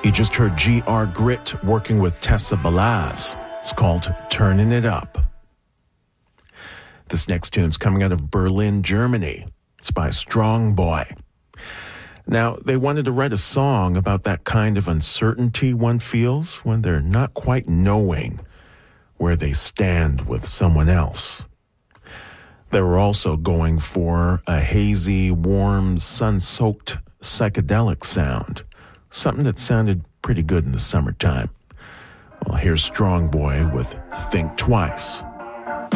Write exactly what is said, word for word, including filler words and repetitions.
You just heard G R Grit working with Tessa Balaz. It's called Turning It Up. This next tune's coming out of Berlin, Germany. It's by Strong Boy. Now, they wanted to write a song about that kind of uncertainty one feels when they're not quite knowing where they stand with someone else. They were also going for a hazy, warm, sun-soaked psychedelic sound, something that sounded pretty good in the summertime. Well, here's Strong Boy with Think Twice.